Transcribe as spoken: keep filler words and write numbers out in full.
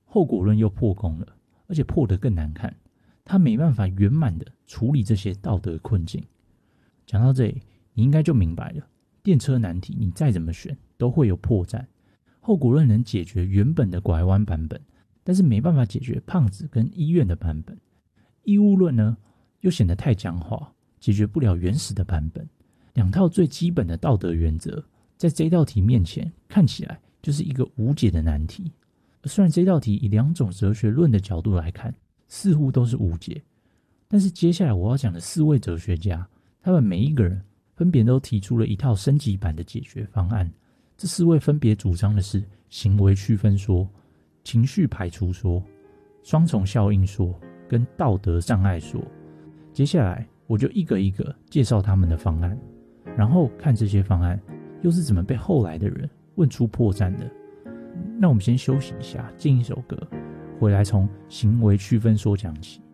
后果论又破功了，而且破得更难看，他没办法圆满的处理这些道德困境。讲到这里，你应该就明白了，电车难题你再怎么选都会有破绽。后果论能解决原本的拐弯版本，但是没办法解决胖子跟医院的版本。义务论呢，又显得太僵化，解决不了原始的版本。两套最基本的道德原则，在这道题面前看起来就是一个无解的难题。虽然这道题以两种哲学论的角度来看，似乎都是无解，但是接下来我要讲的四位哲学家，他们每一个人分别都提出了一套升级版的解决方案。这四位分别主张的是行为区分说、情绪排除说、双重效应说跟道德障碍说。接下来我就一个一个介绍他们的方案，然后看这些方案又是怎么被后来的人问出破绽的。那我们先休息一下，进一首歌，回来从行为区分说讲起。